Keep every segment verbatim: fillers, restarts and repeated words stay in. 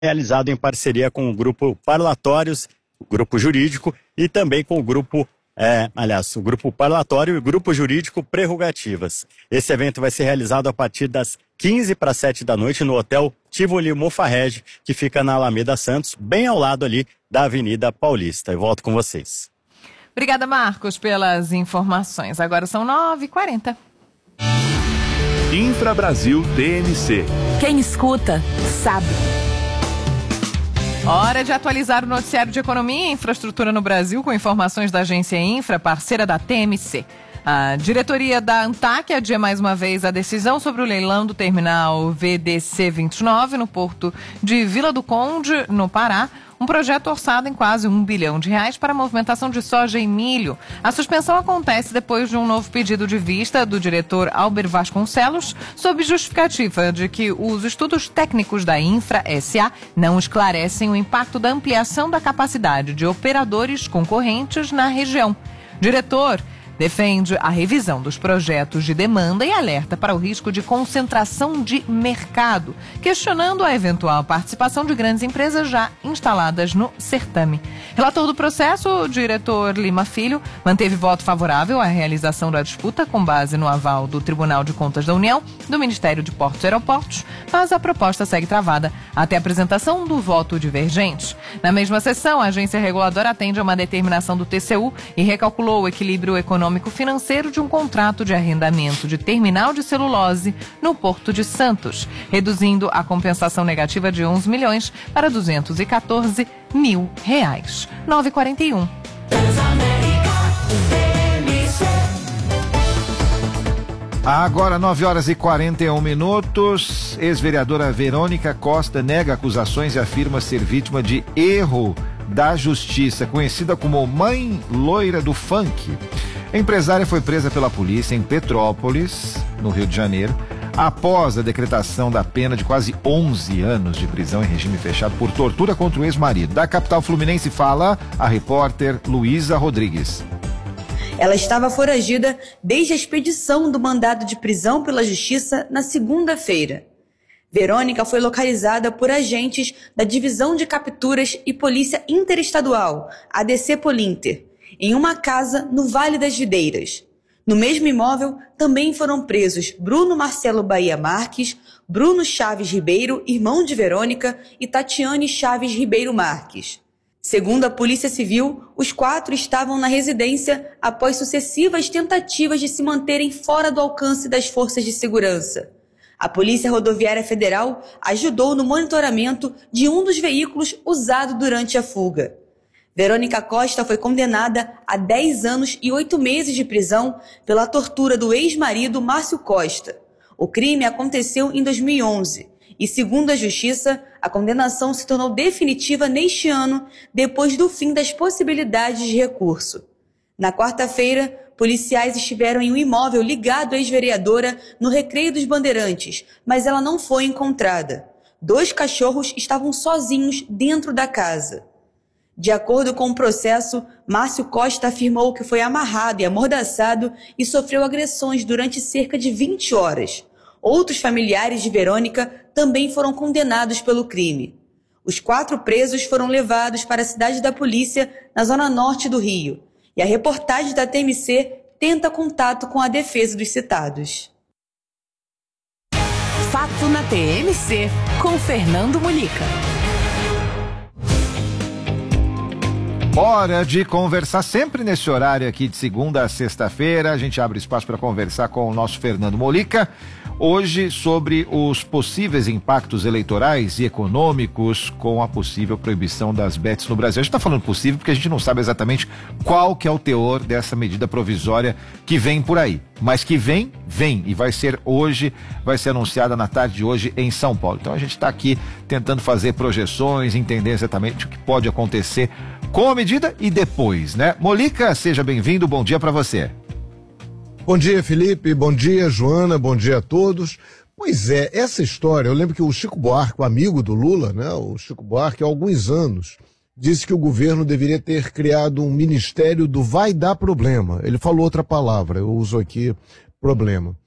realizado em parceria com o Grupo Parlatórios, o Grupo Jurídico e também com o Grupo, é, aliás, o Grupo Parlatório e o Grupo Jurídico Prerrogativas. Esse evento vai ser realizado a partir das quinze para sete da noite no Hotel Tivoli Mofarrege, que fica na Alameda Santos, bem ao lado ali da Avenida Paulista. Eu volto com vocês. Obrigada, Marcos, pelas informações. Agora são nove e quarenta. Infra Brasil T N C. Quem escuta, sabe. Hora de atualizar o noticiário de economia e infraestrutura no Brasil com informações da agência Infra, parceira da T M C. A diretoria da ANTAQ adia mais uma vez a decisão sobre o leilão do terminal V D C vinte e nove no porto de Vila do Conde, no Pará. Um projeto orçado em quase um bilhão de reais para a movimentação de soja e milho. A suspensão acontece depois de um novo pedido de vista do diretor Alber Vasconcelos, sob justificativa de que os estudos técnicos da Infra S A não esclarecem o impacto da ampliação da capacidade de operadores concorrentes na região. Diretor defende a revisão dos projetos de demanda e alerta para o risco de concentração de mercado, questionando a eventual participação de grandes empresas já instaladas no certame. Relator do processo, o diretor Lima Filho, manteve voto favorável à realização da disputa com base no aval do Tribunal de Contas da União, do Ministério de Portos e Aeroportos, mas a proposta segue travada até a apresentação do voto divergente. Na mesma sessão, a agência reguladora atende a uma determinação do T C U e recalculou o equilíbrio econômico financeiro de um contrato de arrendamento de terminal de celulose no Porto de Santos, reduzindo a compensação negativa de onze milhões para duzentos e quatorze mil reais. nove e quarenta e um. Agora nove horas e quarenta e um minutos. Ex-vereadora Verônica Costa nega acusações e afirma ser vítima de erro da justiça, conhecida como mãe loira do funk. A empresária foi presa pela polícia em Petrópolis, no Rio de Janeiro, após a decretação da pena de quase onze anos de prisão em regime fechado por tortura contra o ex-marido. Da capital fluminense fala a repórter Luísa Rodrigues. Ela estava foragida desde a expedição do mandado de prisão pela Justiça na segunda-feira. Verônica foi localizada por agentes da Divisão de Capturas e Polícia Interestadual, A D C Polinter, em uma casa no Vale das Videiras. No mesmo imóvel, também foram presos Bruno Marcelo Bahia Marques, Bruno Chaves Ribeiro, irmão de Verônica, e Tatiane Chaves Ribeiro Marques. Segundo a Polícia Civil, os quatro estavam na residência após sucessivas tentativas de se manterem fora do alcance das forças de segurança. A Polícia Rodoviária Federal ajudou no monitoramento de um dos veículos usado durante a fuga. Verônica Costa foi condenada a dez anos e oito meses de prisão pela tortura do ex-marido Márcio Costa. O crime aconteceu em dois mil e onze e, segundo a Justiça, a condenação se tornou definitiva neste ano, depois do fim das possibilidades de recurso. Na quarta-feira, policiais estiveram em um imóvel ligado à ex-vereadora no Recreio dos Bandeirantes, mas ela não foi encontrada. Dois cachorros estavam sozinhos dentro da casa. De acordo com o processo, Márcio Costa afirmou que foi amarrado e amordaçado e sofreu agressões durante cerca de vinte horas. Outros familiares de Verônica também foram condenados pelo crime. Os quatro presos foram levados para a cidade da polícia, na zona norte do Rio. E a reportagem da T M C tenta contato com a defesa dos citados. Fato na T M C, com Fernando Mulica. Hora de conversar sempre nesse horário aqui de segunda a sexta-feira. A gente abre espaço para conversar com o nosso Fernando Mulica. Hoje sobre os possíveis impactos eleitorais e econômicos com a possível proibição das bets no Brasil. A gente está falando possível porque a gente não sabe exatamente qual que é o teor dessa medida provisória que vem por aí. Mas que vem, vem. E vai ser hoje, vai ser anunciada na tarde de hoje em São Paulo. Então a gente está aqui tentando fazer projeções, entender exatamente o que pode acontecer com a medida e depois, né? Mulica, seja bem-vindo, bom dia para você. Bom dia, Felipe, bom dia, Joana, bom dia a todos. Pois é, essa história, eu lembro que o Chico Buarque, o amigo do Lula, né, o Chico Buarque, há alguns anos, disse que o governo deveria ter criado um ministério do vai dar problema. Ele falou outra palavra, eu uso aqui problema.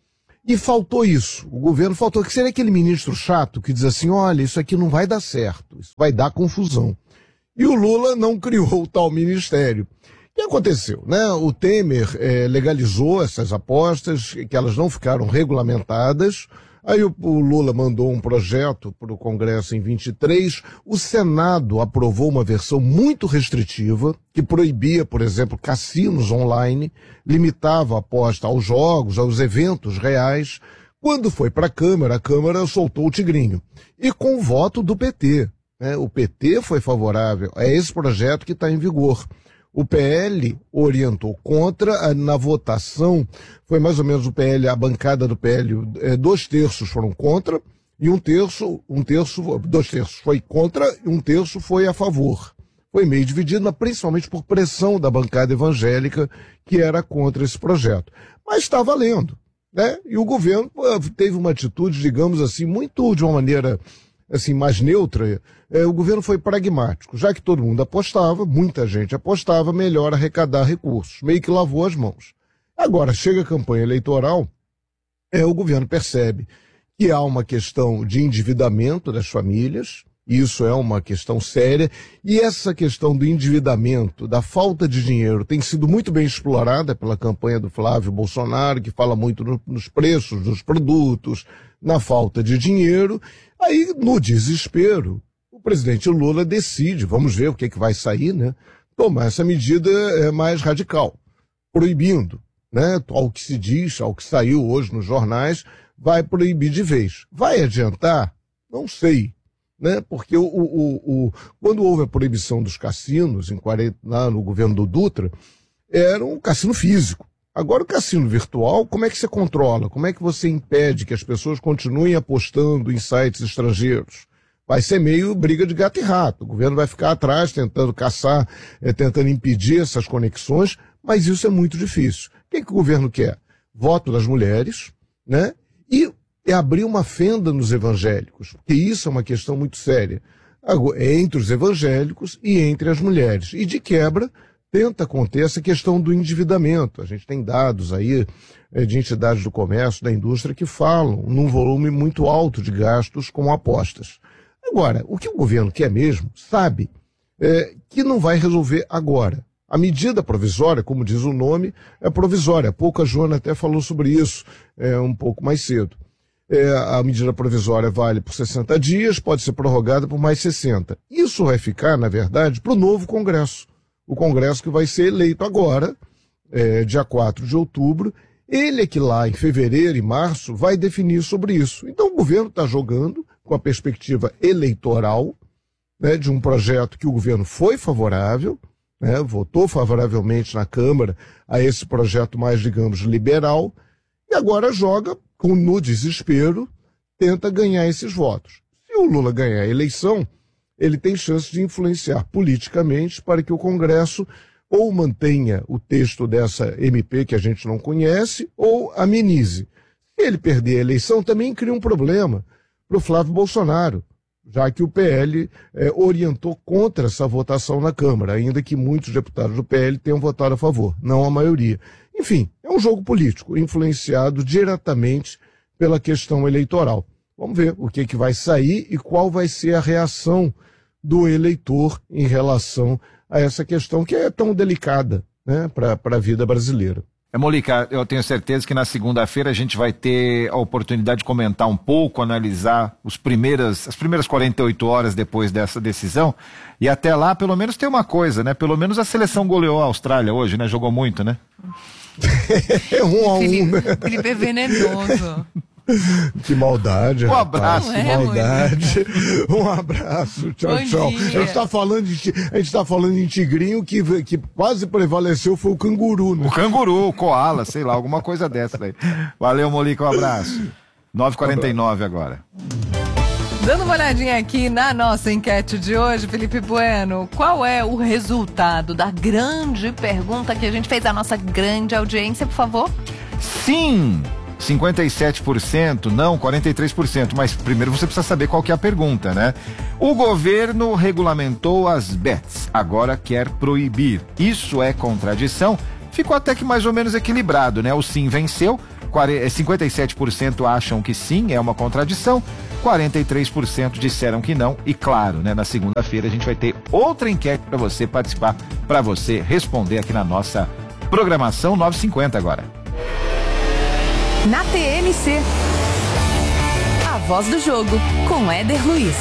E faltou isso. O governo faltou. Que seria aquele ministro chato que diz assim, olha, isso aqui não vai dar certo, isso vai dar confusão. E o Lula não criou o tal ministério. O que aconteceu, né? O Temer eh, legalizou essas apostas, que elas não ficaram regulamentadas. Aí o, o Lula mandou um projeto para o Congresso em vinte e três. O Senado aprovou uma versão muito restritiva, que proibia, por exemplo, cassinos online, limitava a aposta aos jogos, aos eventos reais. Quando foi para a Câmara, a Câmara soltou o tigrinho. E com o voto do P T. Né? O P T foi favorável a esse projeto que está em vigor. O P L orientou contra, na votação, foi mais ou menos o P L, a bancada do P L, é, dois terços foram contra, e um terço, um terço, dois terços foi contra, e um terço foi a favor. Foi meio dividido, mas principalmente por pressão da bancada evangélica, que era contra esse projeto. Mas está valendo, né? E o governo teve uma atitude, digamos assim, muito de uma maneira assim, mais neutra. É, o governo foi pragmático. Já que todo mundo apostava, muita gente apostava, melhor arrecadar recursos. Meio que lavou as mãos. Agora, chega a campanha eleitoral, é, o governo percebe que há uma questão de endividamento das famílias, isso é uma questão séria, e essa questão do endividamento, da falta de dinheiro, tem sido muito bem explorada pela campanha do Flávio Bolsonaro, que fala muito no, nos preços dos produtos, na falta de dinheiro. Aí, no desespero, o presidente Lula decide, vamos ver o que, é que vai sair, né? Tomar essa medida é, mais radical, proibindo, né? Ao que se diz, ao que saiu hoje nos jornais, vai proibir de vez. Vai adiantar? Não sei, né? Porque o, o, o, quando houve a proibição dos cassinos, em quarenta, lá no governo do Dutra, era um cassino físico. Agora o cassino virtual, como é que você controla? Como é que você impede que as pessoas continuem apostando em sites estrangeiros? Vai ser meio briga de gato e rato. O governo vai ficar atrás tentando caçar, é, tentando impedir essas conexões, mas isso é muito difícil. O que, é que o governo quer? Voto das mulheres, né? E é abrir uma fenda nos evangélicos, porque isso é uma questão muito séria. Entre os evangélicos e entre as mulheres. E de quebra, tenta conter essa questão do endividamento. A gente tem dados aí é, de entidades do comércio, da indústria, que falam num volume muito alto de gastos com apostas. Agora, o que o governo quer mesmo, sabe, é, que não vai resolver agora. A medida provisória, como diz o nome, é provisória. Há pouco a Joana até falou sobre isso é, um pouco mais cedo. É, a medida provisória vale por sessenta dias, pode ser prorrogada por mais sessenta. Isso vai ficar, na verdade, para o novo Congresso. O Congresso que vai ser eleito agora, é, dia quatro de outubro, ele é que lá em fevereiro e março vai definir sobre isso. Então o governo está jogando com a perspectiva eleitoral, né, de um projeto que o governo foi favorável, né, votou favoravelmente na Câmara a esse projeto mais, digamos, liberal, e agora joga com, no desespero, tenta ganhar esses votos. Se o Lula ganhar a eleição, ele tem chance de influenciar politicamente para que o Congresso ou mantenha o texto dessa M P que a gente não conhece, ou amenize. Se ele perder a eleição, também cria um problema para o Flávio Bolsonaro, já que o P L é, orientou contra essa votação na Câmara, ainda que muitos deputados do P L tenham votado a favor, não a maioria. Enfim, é um jogo político, influenciado diretamente pela questão eleitoral. Vamos ver o que, que vai sair e qual vai ser a reação do eleitor em relação a essa questão que é tão delicada, né, para a vida brasileira. É, Molica, eu tenho certeza que na segunda-feira a gente vai ter a oportunidade de comentar um pouco, analisar os primeiras, as primeiras quarenta e oito horas depois dessa decisão, e até lá pelo menos tem uma coisa, né? Pelo menos a seleção goleou a Austrália hoje, né? Jogou muito, né? É um a um, né? Felipe é venenoso. Que maldade. Um abraço. Rapaz, que é, maldade. Um abraço. Tchau, Bom tchau. dia. A gente está falando de, a gente tá falando em tigrinho, que, que quase prevaleceu foi o canguru, né? O canguru, o koala, sei lá, alguma coisa dessa daí. Valeu, Molica, um abraço. nove e quarenta e nove agora. Dando uma olhadinha aqui na nossa enquete de hoje, Felipe Bueno, qual é o resultado da grande pergunta que a gente fez à nossa grande audiência, por favor? Sim! cinquenta e sete por cento, não, quarenta e três por cento, mas primeiro você precisa saber qual que é a pergunta, né? O governo regulamentou as bets, agora quer proibir. Isso é contradição? Ficou até que mais ou menos equilibrado, né? O sim venceu cinquenta e sete por cento acham que sim, é uma contradição, quarenta e três por cento disseram que não, e claro, né, na segunda-feira a gente vai ter outra enquete para você participar, para você responder aqui na nossa programação nove e cinquenta agora. Na T N C, a voz do jogo com Éder Luiz.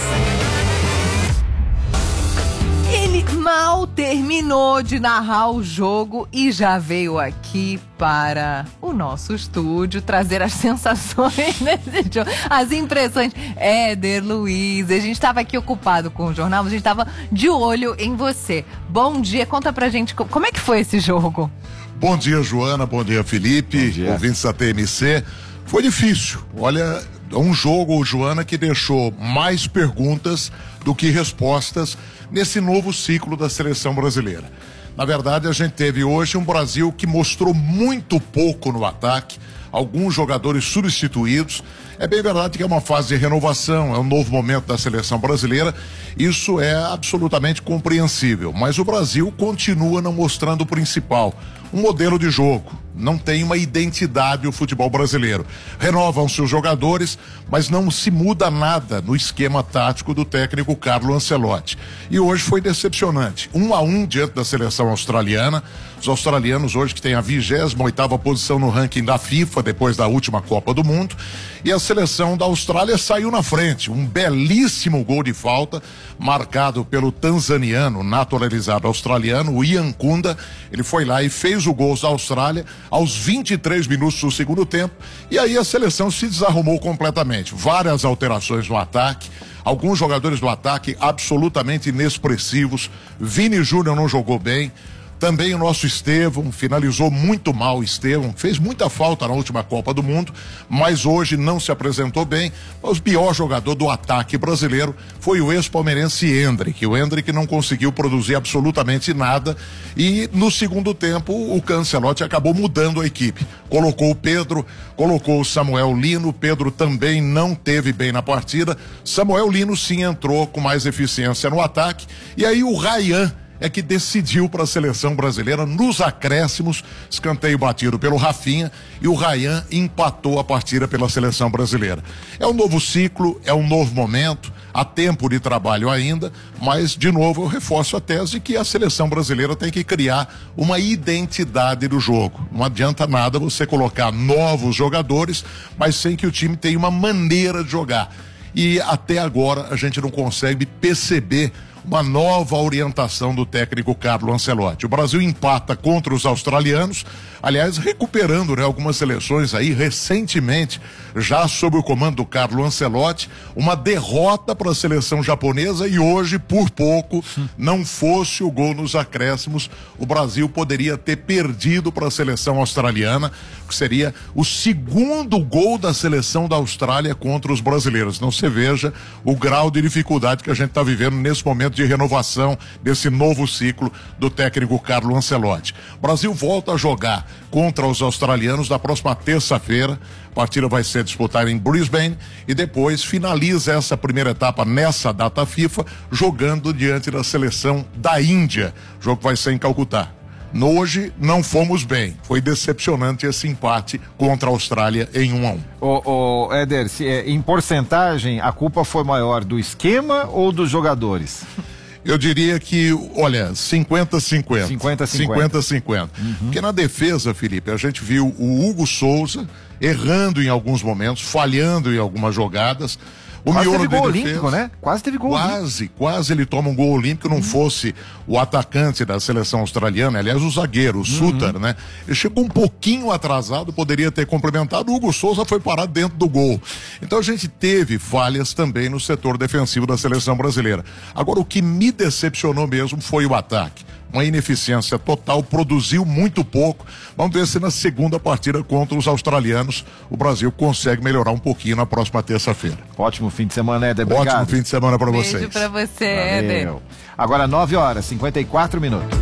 Ele mal terminou de narrar o jogo e já veio aqui para o nosso estúdio trazer as sensações desse jogo, as impressões. Éder Luiz, a gente estava aqui ocupado com o jornal, a gente estava de olho em você. Bom dia, conta pra gente como é que foi esse jogo. Bom dia, Joana, bom dia, Felipe, bom dia. Ouvintes da T N C. Foi difícil, olha, um jogo, Joana, que deixou mais perguntas do que respostas nesse novo ciclo da seleção brasileira. Na verdade, a gente teve hoje um Brasil que mostrou muito pouco no ataque, alguns jogadores substituídos. É bem verdade que é uma fase de renovação, é um novo momento da seleção brasileira, isso é absolutamente compreensível, mas o Brasil continua não mostrando o principal, um modelo de jogo, não tem uma identidade o futebol brasileiro. Renovam-se os jogadores, mas não se muda nada no esquema tático do técnico Carlo Ancelotti. E hoje foi decepcionante, um a um diante da seleção australiana. Os australianos hoje que têm a vigésima oitava posição no ranking da FIFA depois da última Copa do Mundo, e a seleção da Austrália saiu na frente, um belíssimo gol de falta marcado pelo tanzaniano naturalizado australiano, o Ian Kunda. Ele foi lá e fez o gol da Austrália aos vinte e três minutos do segundo tempo, e aí a seleção se desarrumou completamente, várias alterações no ataque, alguns jogadores do ataque absolutamente inexpressivos. Vini Júnior não jogou bem, também o nosso Estevão finalizou muito mal. O Estevão fez muita falta na última Copa do Mundo, mas hoje não se apresentou bem. O pior jogador do ataque brasileiro foi o ex-palmeirense Endrick. O Endrick não conseguiu produzir absolutamente nada, e no segundo tempo o Cancelotti acabou mudando a equipe. Colocou o Pedro, colocou o Samuel Lino. O Pedro também não teve bem na partida. Samuel Lino sim entrou com mais eficiência no ataque, e aí o Ryan é que decidiu para a seleção brasileira nos acréscimos, escanteio batido pelo Rafinha, e o Ryan empatou a partida pela seleção brasileira. É um novo ciclo, é um novo momento, há tempo de trabalho ainda, mas de novo eu reforço a tese que a seleção brasileira tem que criar uma identidade do jogo. Não adianta nada você colocar novos jogadores, mas sem que o time tenha uma maneira de jogar. E até agora a gente não consegue perceber uma nova orientação do técnico Carlo Ancelotti. O Brasil empata contra os australianos, aliás, recuperando, né, algumas seleções aí recentemente, já sob o comando do Carlo Ancelotti, uma derrota para a seleção japonesa, e hoje, por pouco, não fosse o gol nos acréscimos, o Brasil poderia ter perdido para a seleção australiana, que seria o segundo gol da seleção da Austrália contra os brasileiros. Não se veja o grau de dificuldade que a gente está vivendo nesse momento de renovação desse novo ciclo do técnico Carlo Ancelotti. O Brasil volta a jogar contra os australianos na próxima terça-feira. A partida vai ser disputada em Brisbane e depois finaliza essa primeira etapa nessa data FIFA jogando diante da seleção da Índia. O jogo vai ser em Calcutá. Hoje não fomos bem, foi decepcionante esse empate contra a Austrália em um a um. Ô, ô Éder, se, é, em porcentagem a culpa foi maior do esquema ou dos jogadores? Eu diria que, olha, cinquenta a cinquenta. cinquenta a cinquenta. cinquenta a cinquenta. Uhum. Porque na defesa, Felipe, a gente viu o Hugo Souza errando em alguns momentos, falhando em algumas jogadas. O quase miolo teve gol de defesa, olímpico, né? Quase teve gol Quase, olímpico. quase ele toma um gol olímpico, não uhum. fosse o atacante da seleção australiana, aliás, o zagueiro, o uhum. Suter, né? Ele chegou um pouquinho atrasado, poderia ter complementado, o Hugo Souza foi parar dentro do gol. Então a gente teve falhas também no setor defensivo da seleção brasileira. Agora, o que me decepcionou mesmo foi o ataque. Uma ineficiência total, produziu muito pouco. Vamos ver se na segunda partida contra os australianos o Brasil consegue melhorar um pouquinho na próxima terça-feira. Ótimo fim de semana, Éder. Obrigado. Ótimo fim de semana para vocês. Beijo para você, Éder. Agora nove horas, cinquenta e quatro minutos.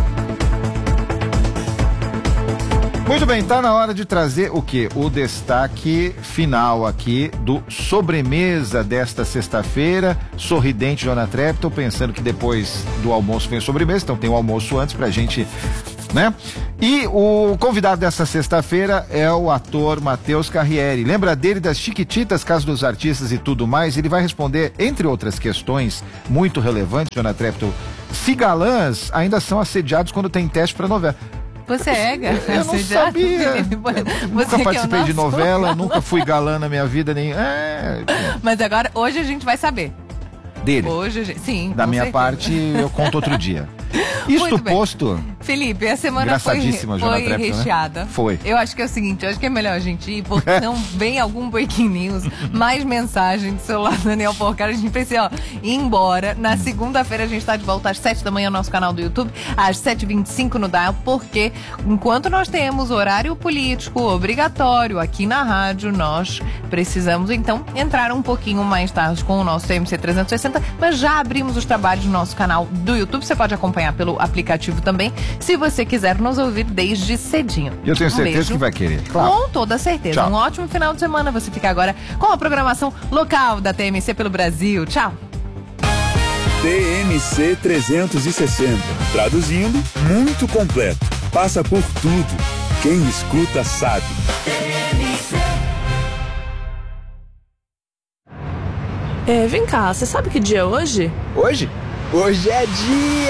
Muito bem, tá na hora de trazer o quê? O destaque final aqui do sobremesa desta sexta-feira. Sorridente, Joana Trepp. Tô pensando que depois do almoço vem sobremesa, então tem o almoço antes pra gente né? E o convidado dessa sexta-feira é o ator Matheus Carriere. Lembra dele das Chiquititas, Casa dos Artistas e tudo mais? Ele vai responder, entre outras questões muito relevantes, Joana Treptow, se galãs ainda são assediados quando tem teste para novela. Você é, Eu, eu não sabia. Nunca participei de novela, nunca fui galã na minha vida, nem. É... Mas agora, hoje a gente vai saber. Dele. Hoje, a gente... sim. Da minha certeza. parte, eu conto outro dia. Isto posto. Felipe, a semana foi, foi recheada. Né? Foi. Eu acho que é o seguinte, eu acho que é melhor a gente ir, porque não vem algum breaking news, mais mensagem do celular do Daniel Porcaro. A gente precisa, ó, ir embora. Na segunda-feira a gente tá de volta às sete da manhã no nosso canal do YouTube, às sete e vinte e cinco no Dial, porque enquanto nós temos horário político obrigatório aqui na rádio, nós precisamos então entrar um pouquinho mais tarde com o nosso T M C trezentos e sessenta, mas já abrimos os trabalhos no nosso canal do YouTube. Você pode acompanhar pelo aplicativo também, se você quiser nos ouvir desde cedinho. Eu tenho um certeza beijo. que vai querer. Claro. Com toda certeza. Tchau. Um ótimo final de semana. Você fica agora com a programação local da T M C pelo Brasil. Tchau. T M C trezentos e sessenta. Traduzindo, muito completo. Passa por tudo. Quem escuta sabe. É, vem cá, você sabe que dia é hoje? Hoje? Hoje é dia